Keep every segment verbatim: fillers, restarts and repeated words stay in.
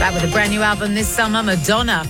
Back with a brand new album this summer, Madonna.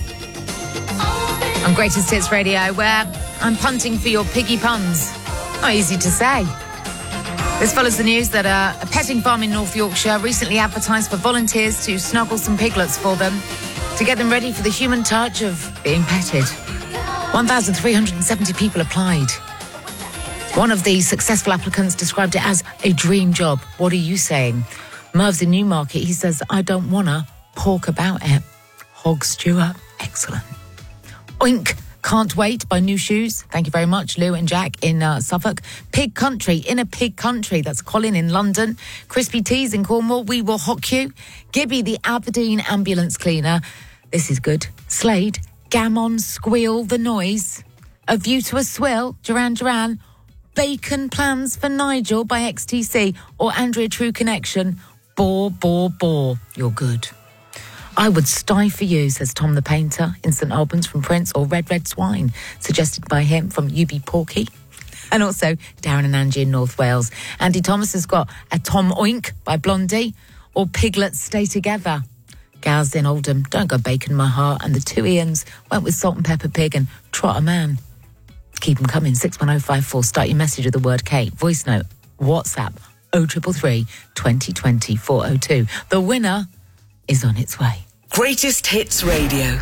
On Greatest Hits Radio, where I'm punting for your piggy puns. Not easy to say. This follows the news that uh, a petting farm in North Yorkshire recently advertised for volunteers to snuggle some piglets for them to get them ready for the human touch of being petted. one thousand three hundred seventy people applied. One of the successful applicants described it as a dream job. What are you saying? Merv's in Newmarket. He says, I don't wanna pork about it. Hog Stewart, excellent. Oink, Can't Wait by New Shoes. Thank you very much, Lou and Jack in uh, Suffolk. Pig Country, In a Pig Country. That's Colin in London. Crispy Teas in Cornwall. We Will Hock You. Gibby, the Aberdeen ambulance cleaner. This is good. Slade, Gammon, Squeal, The Noise. A View to a Swill, Duran Duran. Bacon Plans for Nigel by X T C. Or Andrea True Connection. Bore, bore, bore. You're good. I Would Sty for You, says Tom the Painter in St Albans from Prince, or Red Red Swine, suggested by him from U B Porky. And also Darren and Angie in North Wales. Andy Thomas has got A Tom Oink by Blondie, or Piglets Stay Together. Gals in Oldham, Don't Go Bacon My Heart, and the two Ians went with Salt and Pepper Pig and Trot a Man. Keep them coming, six one oh five four. Start your message with the word Kate. Voice note, WhatsApp, oh three three, twenty twenty, four oh two. The winner is on its way. Greatest Hits Radio.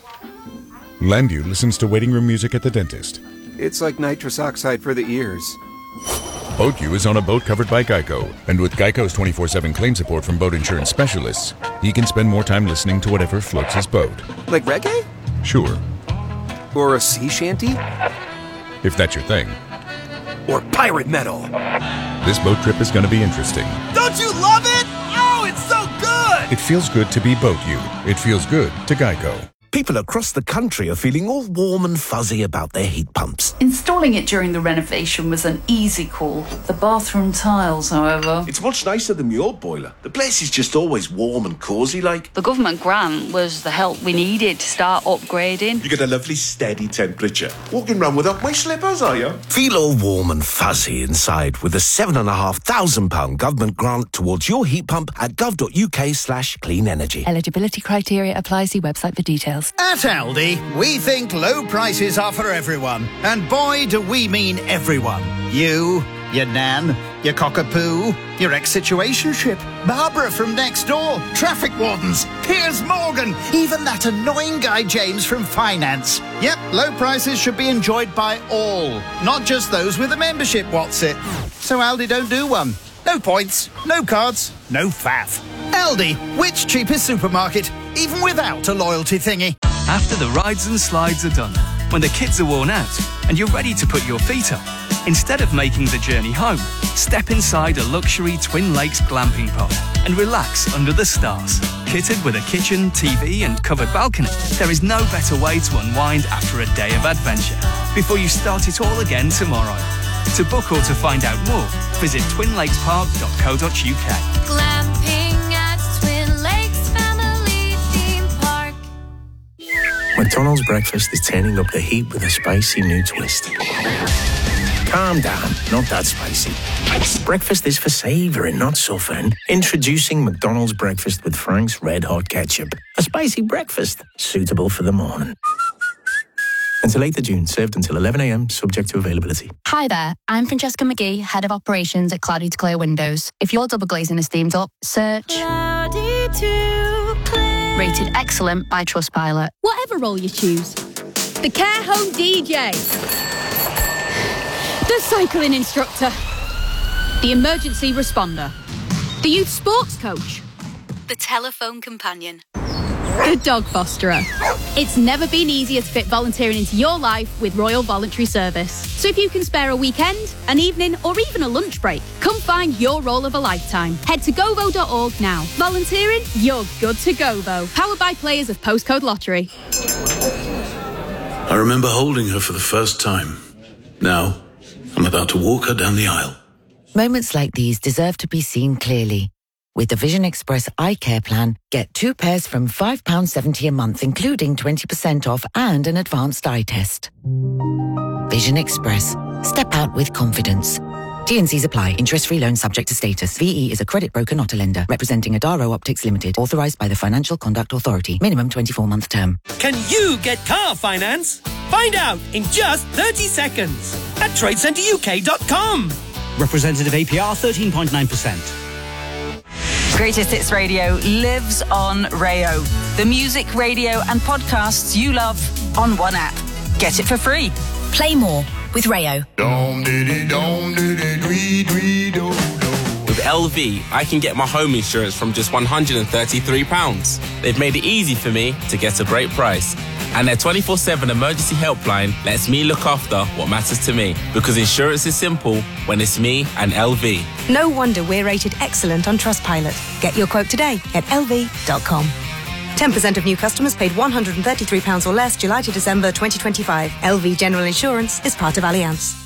Landu listens to waiting room music at the dentist. It's like nitrous oxide for the ears. Boat U is on a boat covered by Geico. And with Geico's twenty-four seven claim support from boat insurance specialists, he can spend more time listening to whatever floats his boat. Like reggae? Sure. Or a sea shanty? If that's your thing. Or pirate metal? This boat trip is going to be interesting. Don't you love it? Oh, it's so good! It feels good to be Boat U. It feels good to Geico. People across the country are feeling all warm and fuzzy about their heat pumps. Installing it during the renovation was an easy call. The bathroom tiles, however... It's much nicer than the old boiler. The place is just always warm and cosy like. The government grant was the help we needed to start upgrading. You get a lovely steady temperature. Walking around without my slippers, are you? Feel all warm and fuzzy inside with a seven and a half thousand pound government grant towards your heat pump at gov.uk slash clean energy. Eligibility criteria apply. See website for details. At Aldi, we think low prices are for everyone. And boy, do we mean everyone. You, your nan, your cockapoo, your ex-situationship, Barbara from next door, traffic wardens, Piers Morgan, even that annoying guy James from finance. Yep, low prices should be enjoyed by all, not just those with a membership, what's it? So Aldi don't do one. No points, no cards, no faff. Aldi, which cheapest supermarket, even without a loyalty thingy. After the rides and slides are done, when the kids are worn out and you're ready to put your feet up, instead of making the journey home, step inside a luxury Twin Lakes glamping pod and relax under the stars. Kitted with a kitchen, T V and covered balcony, there is no better way to unwind after a day of adventure before you start it all again tomorrow. To book or to find out more, visit twin lakes park dot co dot uk. Glamping at Twin Lakes Family Theme Park. McDonald's breakfast is turning up the heat with a spicy new twist. Calm down, not that spicy. Breakfast is for savouring, not suffering. Introducing McDonald's breakfast with Frank's Red Hot Ketchup. A spicy breakfast suitable for the morning. Until eighth of June, served until eleven a.m, subject to availability. Hi there, I'm Francesca McGee, Head of Operations at Cloudy to Clear Windows. If your double glazing is steamed up, search Cloudy to Clear. Rated excellent by Trustpilot. Whatever role you choose. The care home D J. The cycling instructor. The emergency responder. The youth sports coach. The telephone companion. The dog fosterer. It's never been easier to fit volunteering into your life with Royal Voluntary Service. So if you can spare a weekend, an evening, or even a lunch break, come find your role of a lifetime. Head to govo dot org now. Volunteering? You're good to Govo. Powered by players of Postcode Lottery. I remember holding her for the first time. Now, I'm about to walk her down the aisle. Moments like these deserve to be seen clearly. With the Vision Express Eye Care Plan, get two pairs from five pounds seventy a month, including twenty percent off and an advanced eye test. Vision Express. Step out with confidence. T and C's apply. Interest-free loan subject to status. V E is a credit broker, not a lender. Representing Adaro Optics Limited. Authorised by the Financial Conduct Authority. Minimum twenty-four month term. Can you get car finance? Find out in just thirty seconds at trade centre U K dot com. Representative A P R thirteen point nine percent. Greatest Hits Radio lives on Rayo. The music, radio and podcasts you love on one app. Get it for free. Play more with Rayo. With L V, I can get my home insurance from just one hundred thirty-three pounds. They've made it easy for me to get a great price. And their twenty-four seven emergency helpline lets me look after what matters to me. Because insurance is simple when it's me and L V. No wonder we're rated excellent on Trustpilot. Get your quote today at L V dot com. ten percent of new customers paid one hundred thirty-three pounds or less July to December twenty twenty-five. L V General Insurance is part of Allianz.